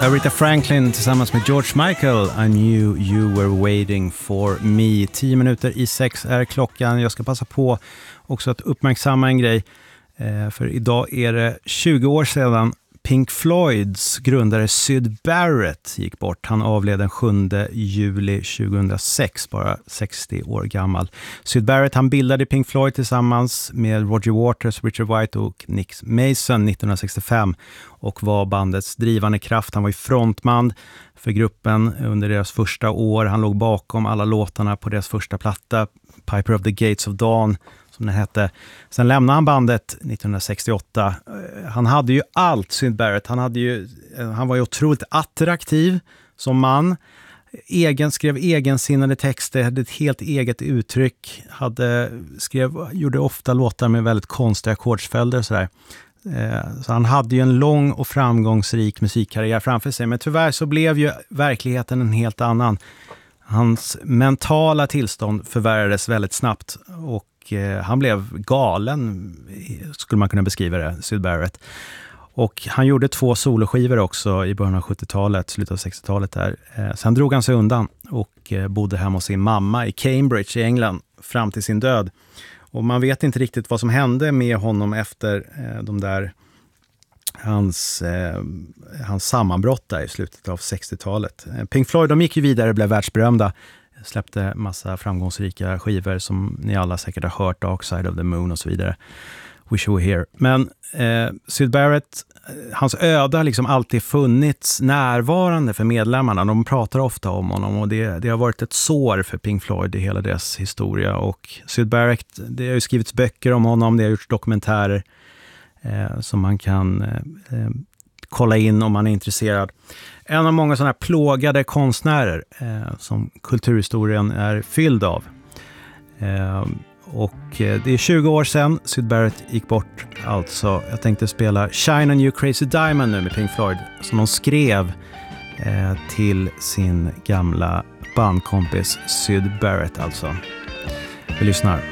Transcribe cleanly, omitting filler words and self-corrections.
Aretha Franklin tillsammans med George Michael, I knew you were waiting for me. 5:10 är klockan. Jag ska passa på också att uppmärksamma en grej. För idag är det 20 år sedan Pink Floyds grundare Syd Barrett gick bort. Han avled den 7 juli 2006, bara 60 år gammal. Syd Barrett, han bildade Pink Floyd tillsammans med Roger Waters, Richard White och Nick Mason 1965 och var bandets drivande kraft. Han var ju frontman för gruppen under deras första år. Han låg bakom alla låtarna på deras första platta, Piper of the Gates of Dawn, som det hette. Sen lämnade han bandet 1968. Han hade ju allt, Syd Barrett. Han var ju otroligt attraktiv som man. Skrev egensinnade texter, hade ett helt eget uttryck. Gjorde ofta låtar med väldigt konstiga ackordsföljder och sådär. Så han hade ju en lång och framgångsrik musikkarriär framför sig. Men tyvärr så blev ju verkligheten en helt annan. Hans mentala tillstånd förvärrades väldigt snabbt och han blev galen, skulle man kunna beskriva det, Syd Barrett. Och han gjorde 2 soloskivor också i början av 70-talet, slutet av 60-talet där. Sen drog han sig undan och bodde hemma hos sin mamma i Cambridge i England fram till sin död. Och man vet inte riktigt vad som hände med honom efter hans sammanbrott där i slutet av 60-talet. Pink Floyd, de gick ju vidare och blev världsberömda. Släppte massa framgångsrika skivor som ni alla säkert har hört, Dark Side of the Moon och så vidare. Wish You Were Here. Men Syd Barrett, hans öde har liksom alltid funnits närvarande för medlemmarna. De pratar ofta om honom och det har varit ett sår för Pink Floyd i hela deras historia. Och Syd Barrett, det har ju skrivits böcker om honom, det har gjorts dokumentärer som man kan kolla in om man är intresserad. En av många sådana här plågade konstnärer som kulturhistorien är fylld av. Och det är 20 år sedan Syd Barrett gick bort. Alltså, jag tänkte spela Shine on You Crazy Diamond nu med Pink Floyd som de skrev till sin gamla bandkompis Syd Barrett alltså. Vi lyssnar.